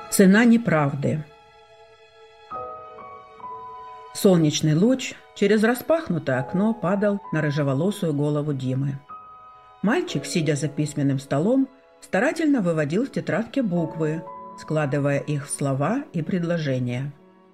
Цена неправды. Солнечный луч через распахнутое окно падал на рыжеволосую голову Димы. Мальчик, сидя за письменным столом, старательно выводил в тетрадке буквы, складывая их в слова и предложения.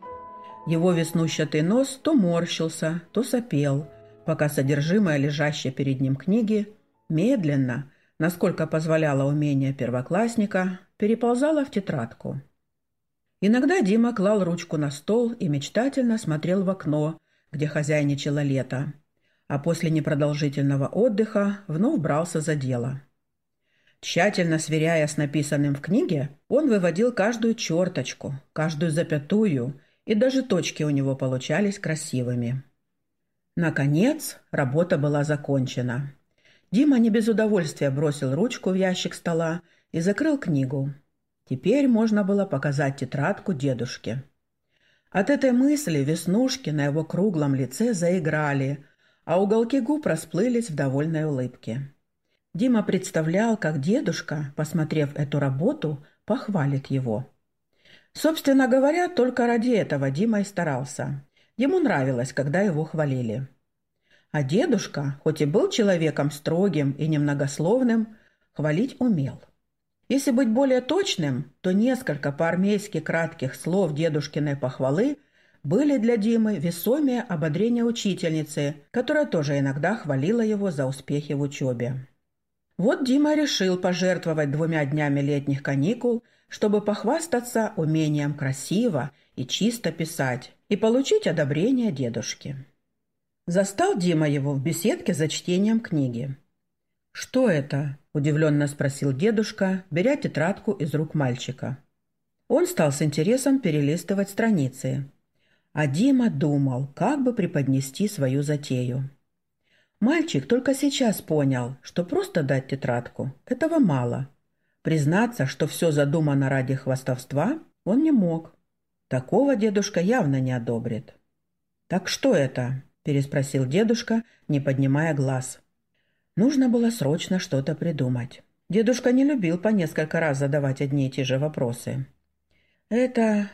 Его веснущатый нос то морщился, то сопел, пока содержимое лежащей перед ним книги медленно, насколько позволяло умение первоклассника, переползало в тетрадку. Иногда Дима клал ручку на стол и мечтательно смотрел в окно, где хозяйничало лето, а после непродолжительного отдыха вновь брался за дело. Тщательно сверяя с написанным в книге, он выводил каждую черточку, каждую запятую, и даже точки у него получались красивыми. Наконец, работа была закончена. Дима не без удовольствия бросил ручку в ящик стола и закрыл книгу. Теперь можно было показать тетрадку дедушке. От этой мысли веснушки на его круглом лице заиграли, а уголки губ расплылись в довольной улыбке. Дима представлял, как дедушка, посмотрев эту работу, похвалит его. Собственно говоря, только ради этого Дима и старался. Ему нравилось, когда его хвалили. А дедушка, хоть и был человеком строгим и немногословным, хвалить умел. Если быть более точным, то несколько по-армейски кратких слов дедушкиной похвалы были для Димы весомее ободрения учительницы, которая тоже иногда хвалила его за успехи в учебе. Вот Дима решил пожертвовать 2 днями летних каникул, чтобы похвастаться умением красиво и чисто писать и получить одобрение дедушки. Застал Дима его в беседке за чтением книги. «Что это?» – удивленно спросил дедушка, беря тетрадку из рук мальчика. Он стал с интересом перелистывать страницы. А Дима думал, как бы преподнести свою затею. Мальчик только сейчас понял, что просто дать тетрадку – этого мало. Признаться, что все задумано ради хвастовства, он не мог. Такого дедушка явно не одобрит. «Так что это?» – переспросил дедушка, не поднимая глаз. Нужно было срочно что-то придумать. Дедушка не любил по несколько раз задавать одни и те же вопросы. Это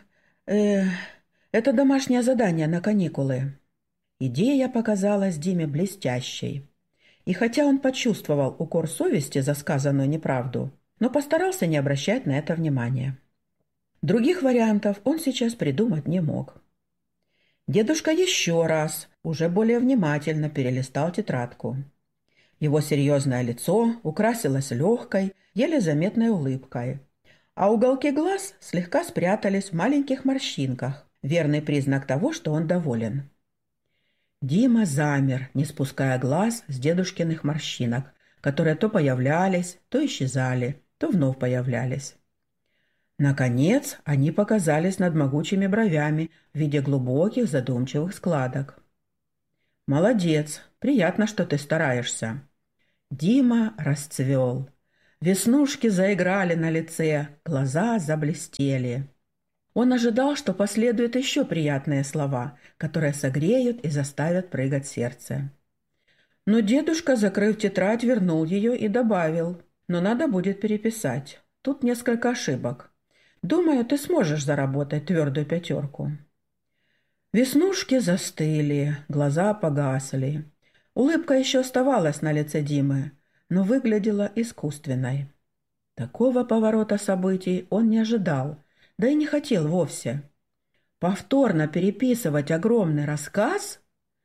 домашнее задание на каникулы». Идея показалась Диме блестящей. И хотя он почувствовал укор совести за сказанную неправду, но постарался не обращать на это внимания. Других вариантов он сейчас придумать не мог. Дедушка еще раз, уже более внимательно перелистал тетрадку. Его серьезное лицо украсилось легкой, еле заметной улыбкой, а уголки глаз слегка спрятались в маленьких морщинках, верный признак того, что он доволен. Дима замер, не спуская глаз с дедушкиных морщинок, которые то появлялись, то исчезали, то вновь появлялись. Наконец, они показались над могучими бровями в виде глубоких задумчивых складок. «Молодец, приятно, что ты стараешься». Дима расцвел. Веснушки заиграли на лице, глаза заблестели. Он ожидал, что последуют еще приятные слова, которые согреют и заставят прыгать сердце. Но дедушка, закрыв тетрадь, вернул ее и добавил: «Но надо будет переписать. Тут несколько ошибок. Думаю, ты сможешь заработать твердую 5». Веснушки застыли, глаза погасли. Улыбка еще оставалась на лице Димы, но выглядела искусственной. Такого поворота событий он не ожидал, да и не хотел вовсе. Повторно переписывать огромный рассказ?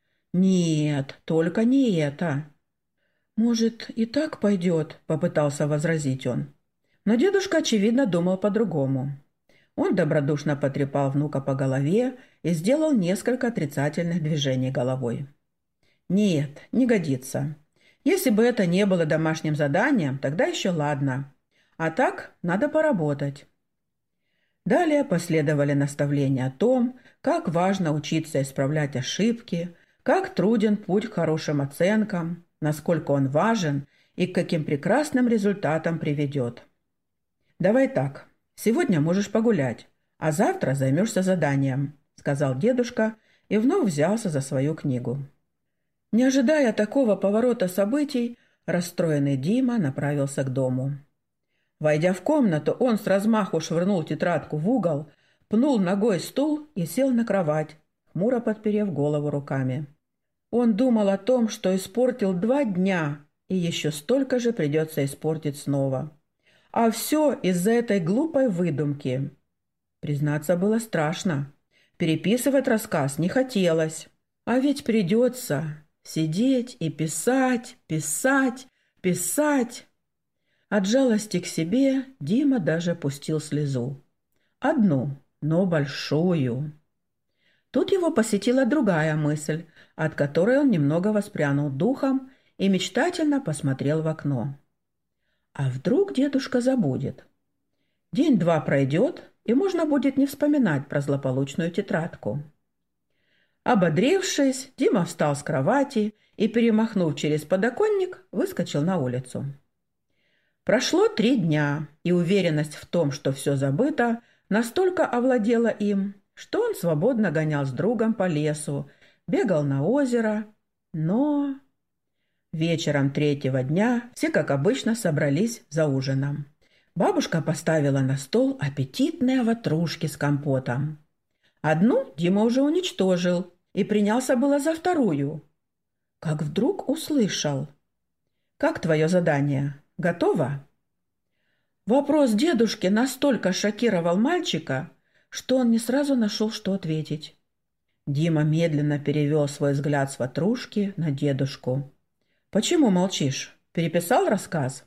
Нет, только не это. «Может, и так пойдет?» – попытался возразить он. Но дедушка, очевидно, думал по-другому. Он добродушно потрепал внука по голове и сделал несколько отрицательных движений головой. «Нет, не годится. Если бы это не было домашним заданием, тогда еще ладно. А так надо поработать». Далее последовали наставления о том, как важно учиться исправлять ошибки, как труден путь к хорошим оценкам, насколько он важен и к каким прекрасным результатам приведет. «Давай так, сегодня можешь погулять, а завтра займешься заданием», – сказал дедушка и вновь взялся за свою книгу. Не ожидая такого поворота событий, расстроенный Дима направился к дому. Войдя в комнату, он с размаху швырнул тетрадку в угол, пнул ногой стул и сел на кровать, хмуро подперев голову руками. Он думал о том, что испортил 2 дня, и еще столько же придется испортить снова. А все из-за этой глупой выдумки. Признаться, было страшно. Переписывать рассказ не хотелось. А ведь придется сидеть и писать, писать, писать. От жалости к себе Дима даже пустил слезу. Одну, но большую. Тут его посетила другая мысль, от которой он немного воспрянул духом и мечтательно посмотрел в окно. А вдруг дедушка забудет? День-два пройдет, и можно будет не вспоминать про злополучную тетрадку. Ободрившись, Дима встал с кровати и, перемахнув через подоконник, выскочил на улицу. Прошло 3 дня, и уверенность в том, что все забыто, настолько овладела им, что он свободно гонял с другом по лесу, бегал на озеро, но... Вечером 3-го дня все, как обычно, собрались за ужином. Бабушка поставила на стол аппетитные ватрушки с компотом. Одну Дима уже уничтожил и принялся было за вторую. Как вдруг услышал: «Как твое задание? Готово?» Вопрос дедушки настолько шокировал мальчика, что он не сразу нашел, что ответить. Дима медленно перевел свой взгляд с ватрушки на дедушку. «Почему молчишь? Переписал рассказ?»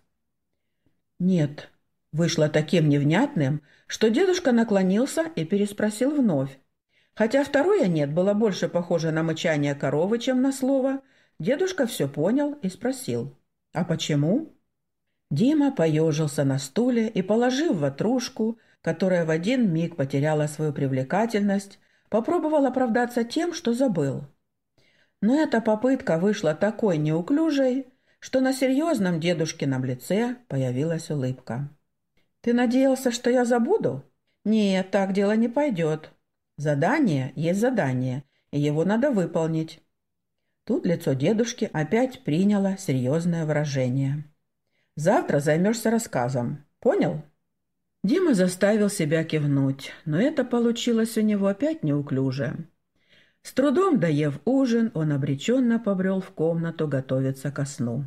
«Нет», вышло таким невнятным, что дедушка наклонился и переспросил вновь. Хотя второе «нет» было больше похоже на мычание коровы, чем на слово, дедушка все понял и спросил: «А почему?» Дима поежился на стуле и, положив ватрушку, которая в один миг потеряла свою привлекательность, попробовал оправдаться тем, что забыл. Но эта попытка вышла такой неуклюжей, что на серьезном дедушкином лице появилась улыбка. «Ты надеялся, что я забуду? Нет, так дело не пойдет. Задание есть задание, и его надо выполнить». Тут лицо дедушки опять приняло серьезное выражение. «Завтра займешься рассказом. Понял?» Дима заставил себя кивнуть, но это получилось у него опять неуклюже. С трудом доев ужин, он обреченно побрел в комнату готовиться ко сну.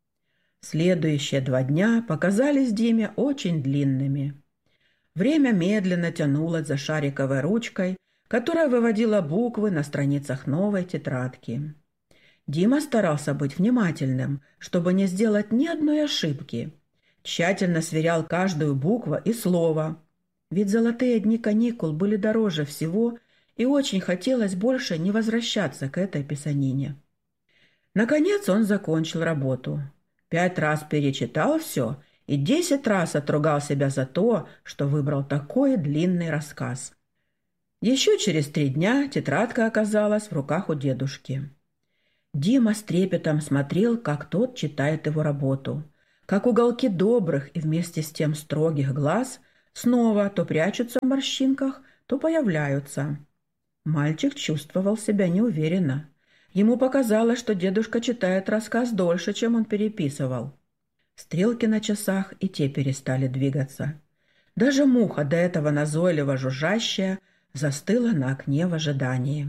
Следующие 2 дня показались Диме очень длинными. Время медленно тянулось за шариковой ручкой, которая выводила буквы на страницах новой тетрадки. Дима старался быть внимательным, чтобы не сделать ни одной ошибки. Тщательно сверял каждую букву и слово. Ведь золотые дни каникул были дороже всего, и очень хотелось больше не возвращаться к этой писанине. Наконец он закончил работу. 5 раз перечитал все и 10 раз отругал себя за то, что выбрал такой длинный рассказ. Еще через 3 дня тетрадка оказалась в руках у дедушки. Дима с трепетом смотрел, как тот читает его работу, как уголки добрых и вместе с тем строгих глаз снова то прячутся в морщинках, то появляются. Мальчик чувствовал себя неуверенно. Ему показалось, что дедушка читает рассказ дольше, чем он переписывал. Стрелки на часах и те перестали двигаться. Даже муха, до этого назойливо жужжащая, застыла на окне в ожидании.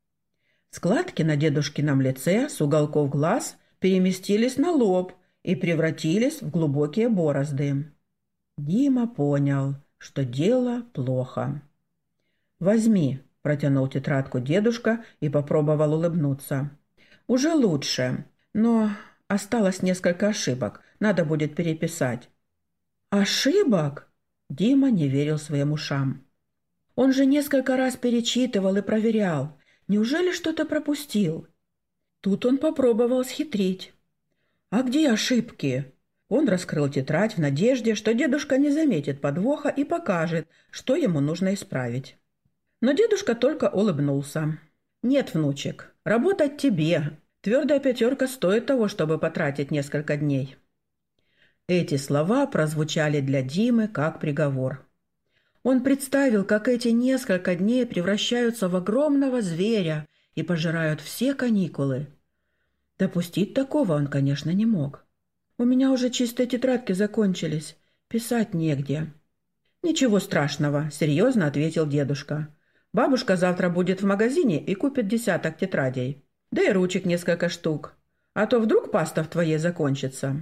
Складки на дедушкином лице с уголков глаз переместились на лоб и превратились в глубокие борозды. Дима понял, что дело плохо. «Возьми», — протянул тетрадку дедушка и попробовал улыбнуться. «Уже лучше, но осталось несколько ошибок, надо будет переписать». «Ошибок?» — Дима не верил своим ушам. Он же несколько раз перечитывал и проверял. Неужели что-то пропустил? Тут он попробовал схитрить. «А где ошибки?» Он раскрыл тетрадь в надежде, что дедушка не заметит подвоха и покажет, что ему нужно исправить. Но дедушка только улыбнулся. «Нет, внучек, работать тебе. Твердая 5 стоит того, чтобы потратить несколько дней». Эти слова прозвучали для Димы как приговор. Он представил, как эти несколько дней превращаются в огромного зверя и пожирают все каникулы. Допустить такого он, конечно, не мог. «У меня уже чистые тетрадки закончились. Писать негде». «Ничего страшного», — серьезно ответил дедушка. «Бабушка завтра будет в магазине и купит 10 тетрадей. Да и ручек несколько штук. А то вдруг паста в твоей закончится».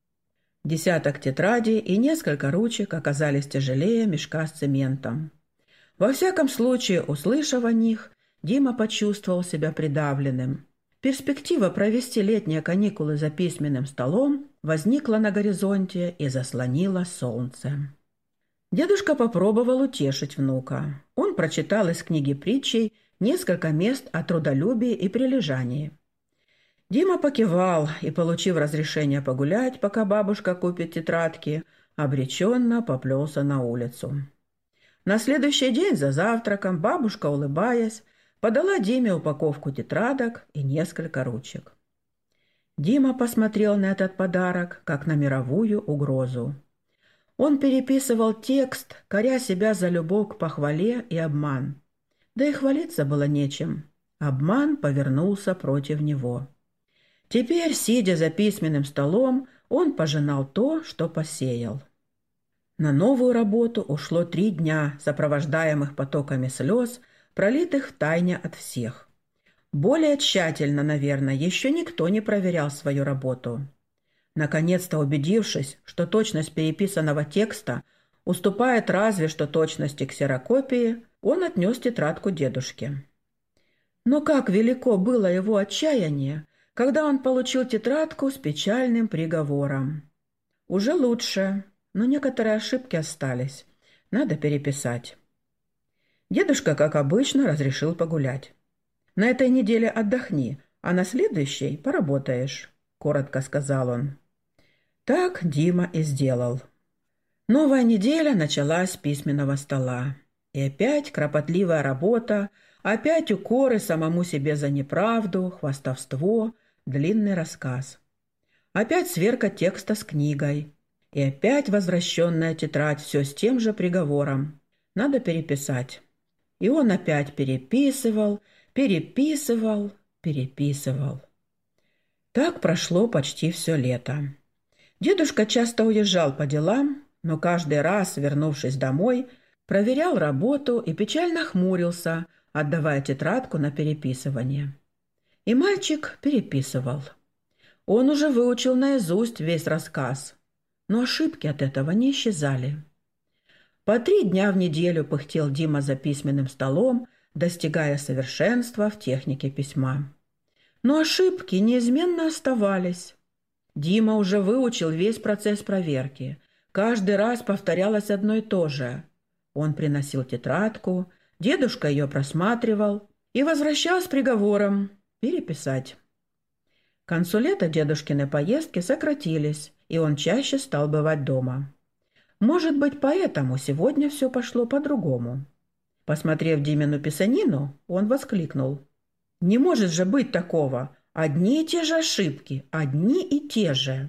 10 тетрадей и несколько ручек оказались тяжелее мешка с цементом. Во всяком случае, услышав о них, Дима почувствовал себя придавленным. Перспектива провести летние каникулы за письменным столом возникла на горизонте и заслонила солнце. Дедушка попробовал утешить внука. Он прочитал из книги притчей несколько мест о трудолюбии и прилежании. Дима покивал и, получив разрешение погулять, пока бабушка купит тетрадки, обреченно поплелся на улицу. На следующий день за завтраком бабушка, улыбаясь, подала Диме упаковку тетрадок и несколько ручек. Дима посмотрел на этот подарок, как на мировую угрозу. Он переписывал текст, коря себя за любовь к похвале и обман. Да и хвалиться было нечем. Обман повернулся против него. Теперь, сидя за письменным столом, он пожинал то, что посеял. На новую работу ушло 3 дня, сопровождаемых потоками слез, пролитых втайне от всех. Более тщательно, наверное, еще никто не проверял свою работу. Наконец-то убедившись, что точность переписанного текста уступает разве что точности ксерокопии, он отнес тетрадку дедушке. Но как велико было его отчаяние, когда он получил тетрадку с печальным приговором. Уже лучше, но некоторые ошибки остались. Надо переписать. Дедушка, как обычно, разрешил погулять. «На этой неделе отдохни, а на следующей поработаешь», — коротко сказал он. Так Дима и сделал. Новая неделя началась с письменного стола. И опять кропотливая работа, опять укоры самому себе за неправду, хвастовство, длинный рассказ. Опять сверка текста с книгой. И опять возвращенная тетрадь все с тем же приговором. Надо переписать. И он опять переписывал. Так прошло почти все лето. Дедушка часто уезжал по делам, но каждый раз, вернувшись домой, проверял работу и печально хмурился, отдавая тетрадку на переписывание. И мальчик переписывал. Он уже выучил наизусть весь рассказ, но ошибки от этого не исчезали. По 3 дня в неделю пыхтел Дима за письменным столом, достигая совершенства в технике письма. Но ошибки неизменно оставались. Дима уже выучил весь процесс проверки. Каждый раз повторялось одно и то же. Он приносил тетрадку, дедушка ее просматривал и возвращал с приговором переписать. К концу лета дедушкины поездки сократились, и он чаще стал бывать дома. Может быть, поэтому сегодня все пошло по-другому. Посмотрев Димину писанину, он воскликнул: «Не может же быть такого! Одни и те же ошибки, одни и те же!»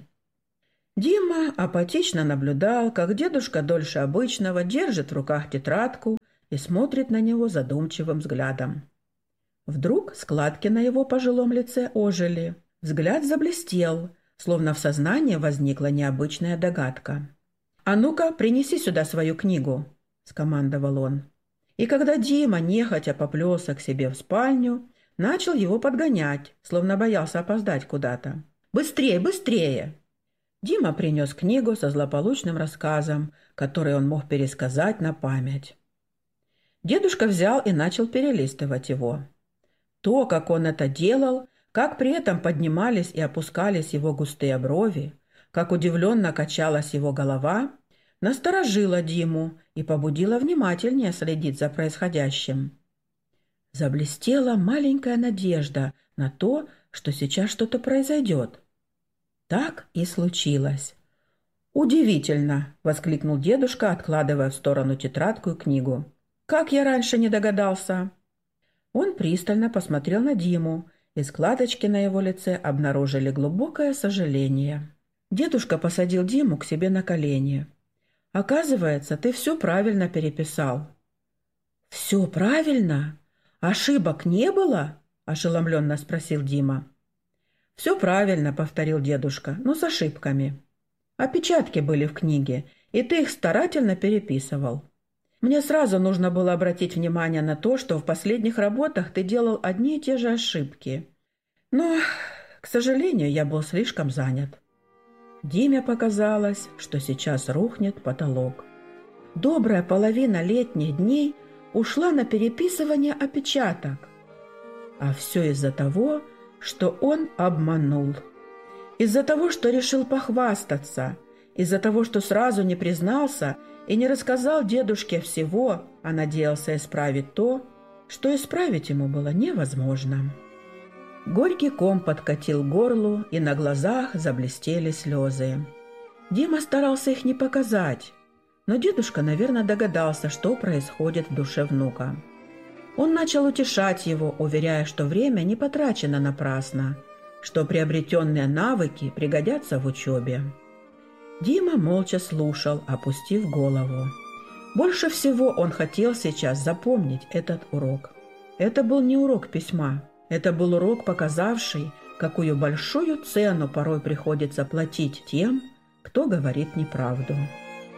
Дима апатично наблюдал, как дедушка дольше обычного держит в руках тетрадку и смотрит на него задумчивым взглядом. Вдруг складки на его пожилом лице ожили. Взгляд заблестел, словно в сознании возникла необычная догадка. «А ну-ка, принеси сюда свою книгу», — скомандовал он. И когда Дима нехотя поплелся к себе в спальню, начал его подгонять, словно боялся опоздать куда-то. «Быстрее, быстрее!» Дима принес книгу со злополучным рассказом, который он мог пересказать на память. Дедушка взял и начал перелистывать его. То, как он это делал, как при этом поднимались и опускались его густые брови, как удивленно качалась его голова, насторожило Диму и побудило внимательнее следить за происходящим. Заблестела маленькая надежда на то, что сейчас что-то произойдет. Так и случилось. «Удивительно!» — воскликнул дедушка, откладывая в сторону тетрадку и книгу. «Как я раньше не догадался!» Он пристально посмотрел на Диму, и складочки на его лице обнаружили глубокое сожаление. Дедушка посадил Диму к себе на колени. «Оказывается, ты все правильно переписал». «Все правильно? Ошибок не было?» – ошеломленно спросил Дима. «Все правильно», – повторил дедушка, – «но с ошибками. Опечатки были в книге, И ты их старательно переписывал. Мне сразу нужно было обратить внимание на то, что в последних работах ты делал одни и те же ошибки. Но, к сожалению, я был слишком занят. Диме показалось, что сейчас рухнет потолок. Добрая половина летних дней ушла на переписывание опечаток. А все из-за того, что он обманул. Из-за того, что решил похвастаться. Из-за того, что сразу не признался и не рассказал дедушке всего, а надеялся исправить то, что исправить ему было невозможно. Горький ком подкатил к горлу, и на глазах заблестели слезы. Дима старался их не показать, но дедушка, наверное, догадался, что происходит в душе внука. Он начал утешать его, уверяя, что время не потрачено напрасно, что приобретенные навыки пригодятся в учебе. Дима молча слушал, опустив голову. Больше всего он хотел сейчас запомнить этот урок. Это был не урок письма. Это был урок, показавший, какую большую цену порой приходится платить тем, кто говорит неправду.